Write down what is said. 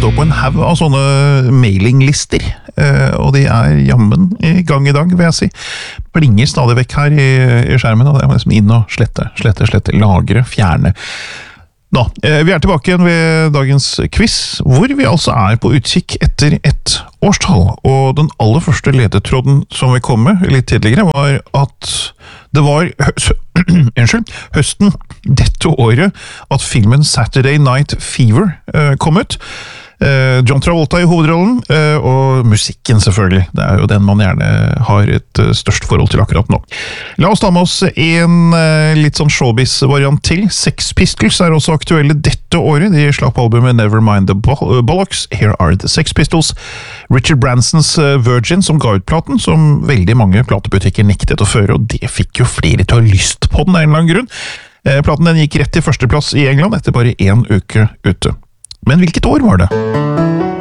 står på en haug av sånne mailinglister, og de jammen i gang i dag, vil jeg si. Blinger stadig vekk her i skjermen, og det liksom inn og slette, lagre, fjerne. Nå, vi tilbake igjen ved dagens quiz, hvor vi altså på utkikk etter et årstall, og den aller første ledetråden som vi kom med litt tidligere var at det var høsten dette året at filmen Saturday Night Fever kom ut. John Travolta i hovedrollen, og musikken selvfølgelig. Det jo den man gjerne har et størst forhold til akkurat nå. La oss ta med oss en litt sånn showbiz-variant til. Sex Pistols også aktuelle dette året. De slapp albumet Nevermind the Bollocks. Here are the Sex Pistols. Richard Bransons Virgin som ga ut platen, som veldig mange platebutikker nektet å føre, og det fikk jo flere til å ha lyst på den av en eller annen grunn. Platen den gikk rett til førsteplass i England etter bare 1 uke ute. Men hvilket år var det?